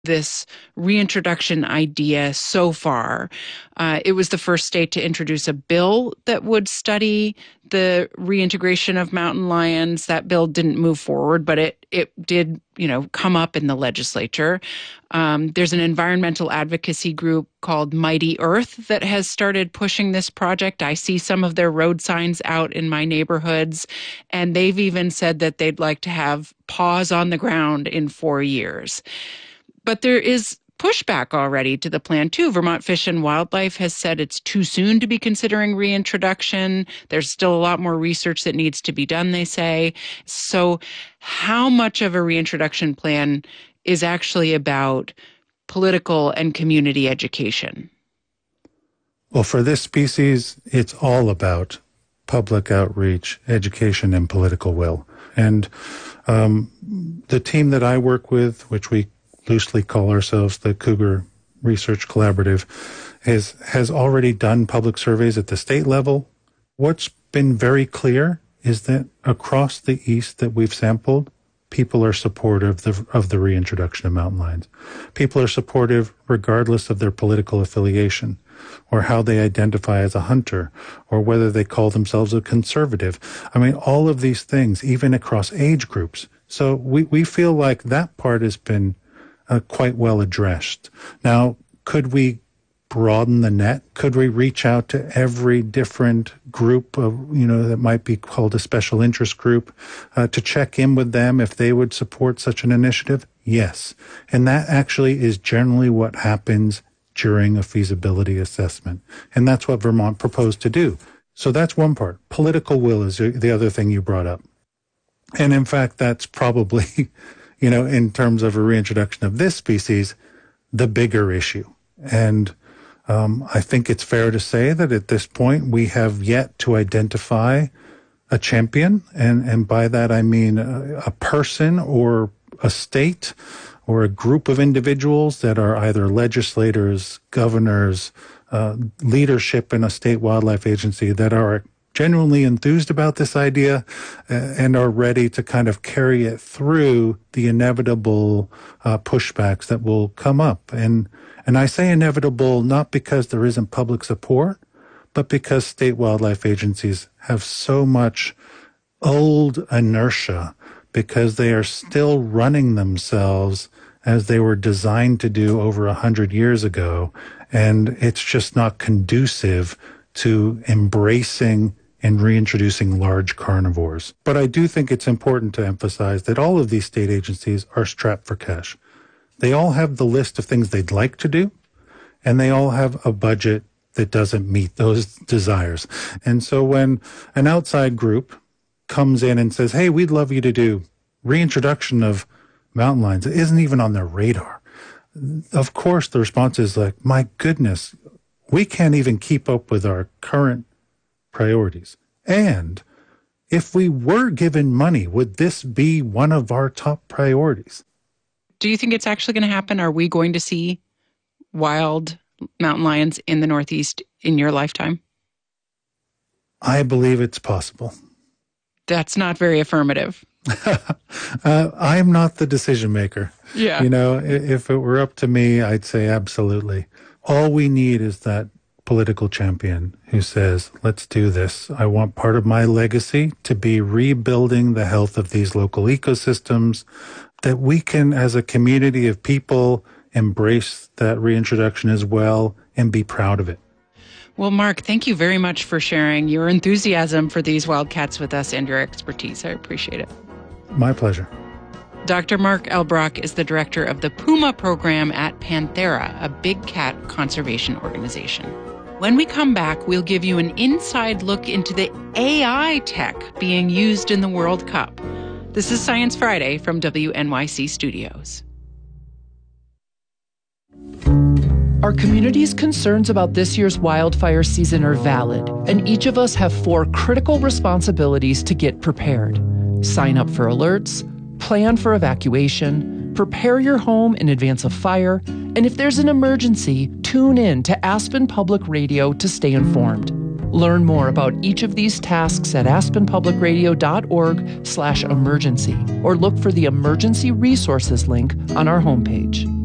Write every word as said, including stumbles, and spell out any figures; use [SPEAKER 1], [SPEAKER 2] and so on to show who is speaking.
[SPEAKER 1] this reintroduction idea so far. Uh, it was the first state to introduce a bill that would study the reintegration of mountain lions. That bill didn't move forward, but it it did, you know, come up in the legislature. Um, there's an environmental advocacy group called Mighty Earth that has started pushing this project. I see some of their road signs out in my neighborhoods, and they've even said that they'd like to have paws on the ground in four years. But there is pushback already to the plan, too. Vermont Fish and Wildlife has said it's too soon to be considering reintroduction. There's still a lot more research that needs to be done, they say. So how much of a reintroduction plan is actually about political and community education?
[SPEAKER 2] Well, for this species, it's all about public outreach, education, and political will. And um, the team that I work with, which we loosely call ourselves the Cougar Research Collaborative, has, has already done public surveys at the state level. What's been very clear is that across the East that we've sampled, people are supportive of the, of the reintroduction of mountain lions. People are supportive regardless of their political affiliation or how they identify as a hunter or whether they call themselves a conservative. I mean, all of these things, even across age groups. So we, we feel like that part has been Uh, quite well addressed. Now, could we broaden the net? Could we reach out to every different group of, you know, that might be called a special interest group uh, to check in with them if they would support such an initiative? Yes. And that actually is generally what happens during a feasibility assessment. And that's what Vermont proposed to do. So that's one part. Political will is the other thing you brought up. And in fact, that's probably you know, in terms of a reintroduction of this species, the bigger issue. And um, I think it's fair to say that at this point, we have yet to identify a champion. And, and by that, I mean a, a person or a state or a group of individuals that are either legislators, governors, uh, leadership in a state wildlife agency that are genuinely enthused about this idea uh, and are ready to kind of carry it through the inevitable uh, pushbacks that will come up. And and I say inevitable not because there isn't public support, but because state wildlife agencies have so much old inertia because they are still running themselves as they were designed to do over a hundred years ago. And it's just not conducive to embracing and reintroducing large carnivores. But I do think it's important to emphasize that all of these state agencies are strapped for cash. They all have the list of things they'd like to do, and they all have a budget that doesn't meet those desires. And so when an outside group comes in and says, hey, we'd love you to do reintroduction of mountain lions, it isn't even on their radar. Of course, the response is like, my goodness, we can't even keep up with our current priorities. And if we were given money, would this be one of our top priorities?
[SPEAKER 1] Do you think it's actually going to happen? Are we going to see wild mountain lions in the Northeast in your lifetime?
[SPEAKER 2] I believe it's possible.
[SPEAKER 1] That's not very affirmative.
[SPEAKER 2] uh, I'm not the decision maker.
[SPEAKER 1] Yeah.
[SPEAKER 2] You know, if it were up to me, I'd say absolutely. All we need is that political champion who says, let's do this. I want part of my legacy to be rebuilding the health of these local ecosystems, that we can, as a community of people, embrace that reintroduction as well and be proud of it.
[SPEAKER 1] Well, Mark, thank you very much for sharing your enthusiasm for these wildcats with us and your expertise. I appreciate it.
[SPEAKER 2] My pleasure.
[SPEAKER 1] Doctor Mark Elbrock is the director of the Puma program at Panthera, a big cat conservation organization. When we come back, we'll give you an inside look into the A I tech being used in the World Cup. This is Science Friday from W N Y C Studios.
[SPEAKER 3] Our community's concerns about this year's wildfire season are valid, and each of us have four critical responsibilities to get prepared. Sign up for alerts, plan for evacuation, prepare your home in advance of fire, and if there's an emergency, tune in to Aspen Public Radio to stay informed. Learn more about each of these tasks at aspenpublicradio.org slash emergency, or look for the emergency resources link on our homepage.